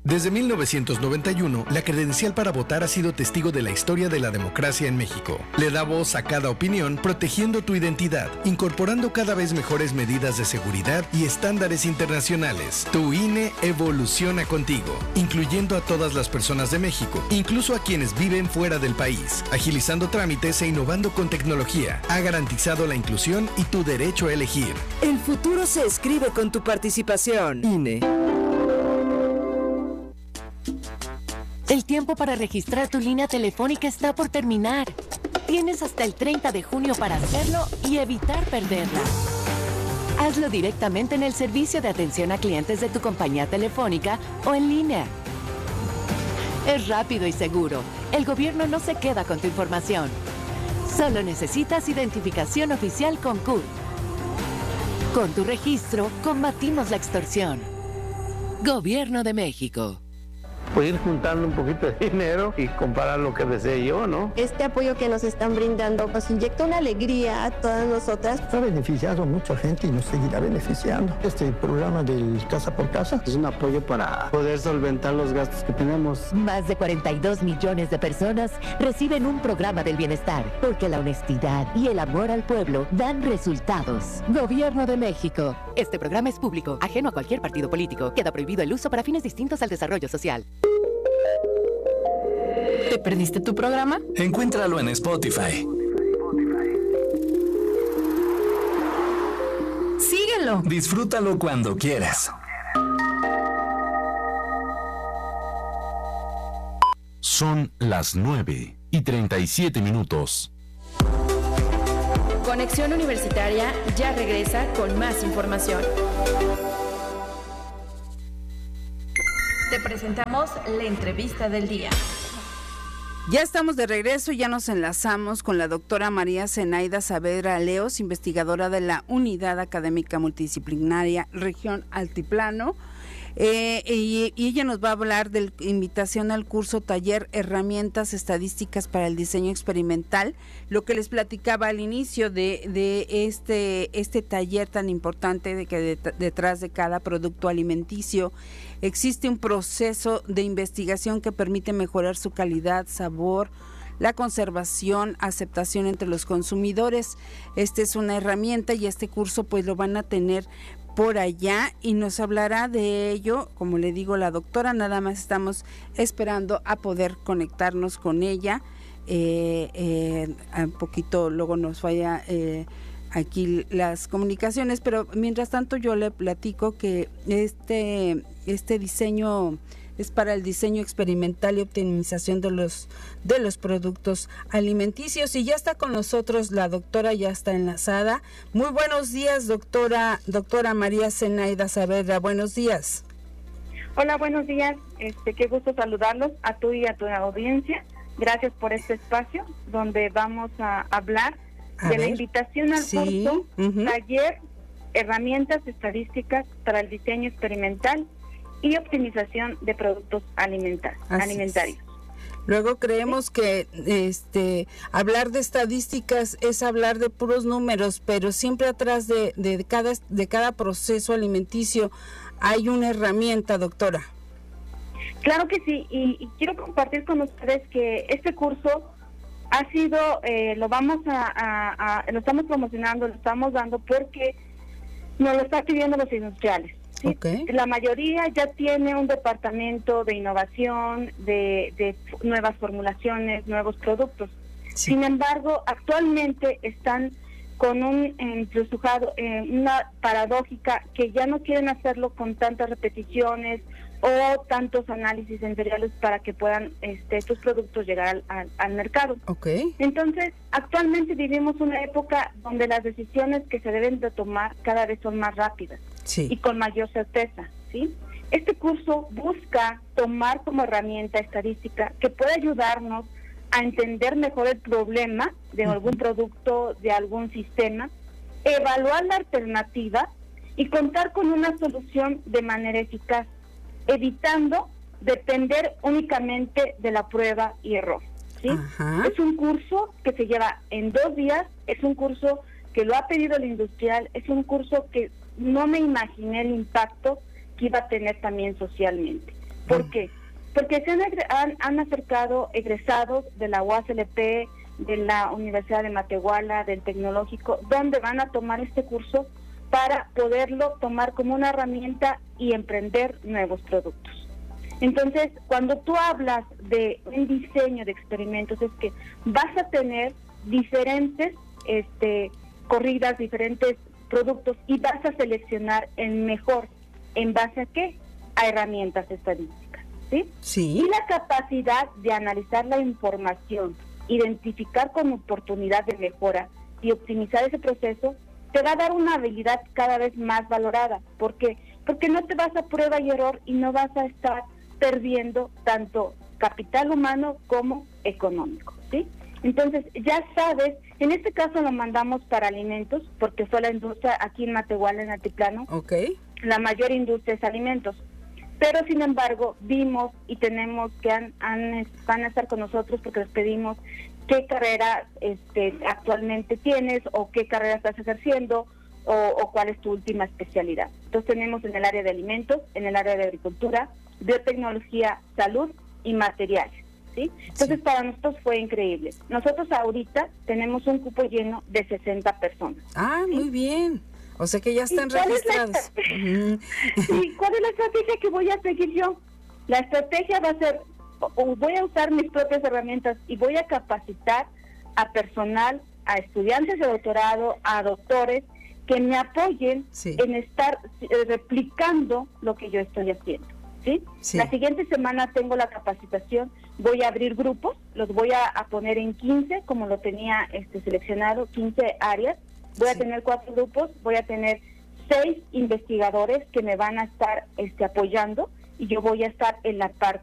Desde 1991, la credencial para votar ha sido testigo de la historia de la democracia en México. Le da voz a cada opinión, protegiendo tu identidad, incorporando cada vez mejores medidas de seguridad y estándares internacionales. Tu INE evoluciona contigo, incluyendo a todas las personas de México, incluso a quienes viven fuera del país. Agilizando trámites e innovando con tecnología, ha garantizado la inclusión y tu derecho a elegir. El futuro se escribe con tu participación. INE. El tiempo para registrar tu línea telefónica está por terminar. Tienes hasta el 30 de junio para hacerlo y evitar perderla. Hazlo directamente en el servicio de atención a clientes de tu compañía telefónica o en línea. Es rápido y seguro. El gobierno no se queda con tu información. Solo necesitas identificación oficial con CURP. Con tu registro, combatimos la extorsión. Gobierno de México. Pues ir juntando un poquito de dinero y comprar lo que desee yo, ¿no? Este apoyo que nos están brindando nos inyecta una alegría a todas nosotras. Ha beneficiado a mucha gente y nos seguirá beneficiando. Este programa del Casa por Casa es un apoyo para poder solventar los gastos que tenemos. Más de 42 millones de personas reciben un programa del bienestar, porque la honestidad y el amor al pueblo dan resultados. Gobierno de México. Este programa es público, ajeno a cualquier partido político. Queda prohibido el uso para fines distintos al desarrollo social. ¿Te perdiste tu programa? Encuéntralo en Spotify. Síguelo. Disfrútalo cuando quieras. Son las 9:37. Conexión Universitaria ya regresa con más información. Te presentamos la entrevista del día. Ya estamos de regreso, ya nos enlazamos con la doctora María Zenaida Saavedra Leos, investigadora de la Unidad Académica Multidisciplinaria Región Altiplano. Y ella nos va a hablar de la invitación al curso Taller Herramientas Estadísticas para el Diseño Experimental, lo que les platicaba al inicio de este taller tan importante, de que detrás de cada producto alimenticio existe un proceso de investigación que permite mejorar su calidad, sabor, la conservación, aceptación entre los consumidores. Esta es una herramienta y este curso pues lo van a tener por allá y nos hablará de ello, como le digo, la doctora. Nada más estamos esperando a poder conectarnos con ella. Un poquito luego nos falla aquí las comunicaciones, pero mientras tanto yo le platico que este diseño es para el diseño experimental y optimización de los productos alimenticios. Y ya está con nosotros la doctora, ya está enlazada. Muy buenos días, doctora María Zenaida Saavedra. Buenos días. Hola, buenos días. Qué gusto saludarlos a tú y a tu audiencia. Gracias por este espacio donde vamos a hablar de la invitación al curso Taller Herramientas Estadísticas para el Diseño Experimental y optimización de productos alimentarios. Luego creemos que hablar de estadísticas es hablar de puros números, pero siempre atrás de cada proceso alimenticio hay una herramienta, doctora. Claro que sí, y quiero compartir con ustedes que este curso ha sido, lo estamos promocionando, lo estamos dando porque nos lo están pidiendo los industriales. ¿Sí? Okay. La mayoría ya tiene un departamento de innovación, de nuevas formulaciones, nuevos productos. Sí. Sin embargo, actualmente están con un encrucijado, una paradójica, que ya no quieren hacerlo con tantas repeticiones o tantos análisis sensoriales para que puedan estos productos llegar al mercado. Okay. Entonces, actualmente vivimos una época donde las decisiones que se deben de tomar cada vez son más rápidas. Sí. Y con mayor certeza, ¿sí? Este curso busca tomar como herramienta estadística que pueda ayudarnos a entender mejor el problema de algún producto, de algún sistema, evaluar la alternativa y contar con una solución de manera eficaz, evitando depender únicamente de la prueba y error, ¿sí? Es un curso que se lleva en 2 días, es un curso que lo ha pedido el industrial, es un curso que no me imaginé el impacto que iba a tener también socialmente. ¿Por qué? Porque se han acercado egresados de la UASLP, de la Universidad de Matehuala, del Tecnológico, donde van a tomar este curso para poderlo tomar como una herramienta y emprender nuevos productos. Entonces, cuando tú hablas de un diseño de experimentos, es que vas a tener diferentes corridas, diferentes productos, y vas a seleccionar el mejor. ¿En base a qué? A herramientas estadísticas, ¿sí? Sí. Y la capacidad de analizar la información, identificar como oportunidad de mejora y optimizar ese proceso, te va a dar una habilidad cada vez más valorada. ¿Por qué? Porque no te vas a prueba y error y no vas a estar perdiendo tanto capital humano como económico, ¿sí? Entonces, ya sabes, en este caso lo mandamos para alimentos, porque fue la industria aquí en Matehuala, en Altiplano. Okay. La mayor industria es alimentos. Pero, sin embargo, vimos y tenemos que van a estar con nosotros porque les pedimos qué carrera actualmente tienes o qué carrera estás ejerciendo o cuál es tu última especialidad. Entonces, tenemos en el área de alimentos, en el área de agricultura, biotecnología, salud y materiales. ¿Sí? Entonces, para nosotros fue increíble. Nosotros ahorita tenemos un cupo lleno de 60 personas. Ah, ¿sí? Muy bien. O sea que ya están registrados. ¿Y cuál es la estrategia que voy a seguir yo? La estrategia va a ser, voy a usar mis propias herramientas y voy a capacitar a personal, a estudiantes de doctorado, a doctores, que me apoyen en estar replicando lo que yo estoy haciendo. ¿Sí? Sí. La siguiente semana tengo la capacitación, voy a abrir grupos, los voy a poner en 15, como lo tenía seleccionado, 15 áreas, voy a tener 4 grupos, voy a tener 6 investigadores que me van a estar apoyando, y yo voy a estar en la parte